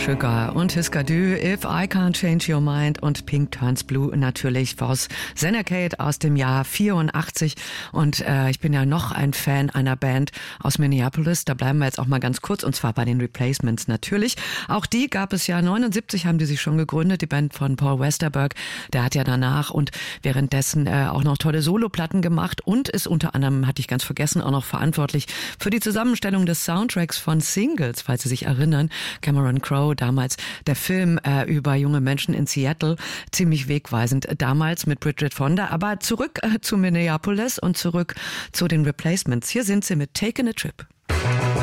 Sugar und Hiskadü, If I Can't Change Your Mind und Pink Turns Blue natürlich aus Xenacate aus dem Jahr 84. Und ich bin ja noch ein Fan einer Band aus Minneapolis. Da bleiben wir jetzt auch mal ganz kurz, und zwar bei den Replacements natürlich. Auch die gab es ja 79, haben die sich schon gegründet, die Band von Paul Westerberg. Der hat ja danach und währenddessen auch noch tolle Soloplatten gemacht und ist unter anderem, hatte ich ganz vergessen, auch noch verantwortlich für die Zusammenstellung des Soundtracks von Singles, falls Sie sich erinnern. Cameron Crowe, damals der Film über junge Menschen in Seattle, ziemlich wegweisend damals mit Bridget Fonda. Aber zurück zu Minneapolis und zurück zu den Replacements. Hier sind sie mit Taking a Trip.